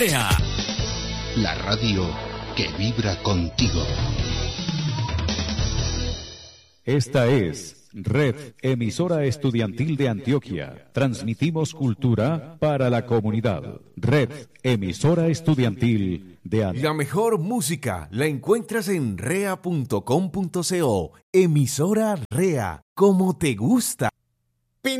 REA. La radio que vibra contigo. Esta es Red Emisora Estudiantil de Antioquia. Transmitimos cultura para la comunidad. Red Emisora Estudiantil de Antioquia. La mejor música la encuentras en rea.com.co. Emisora REA, como te gusta.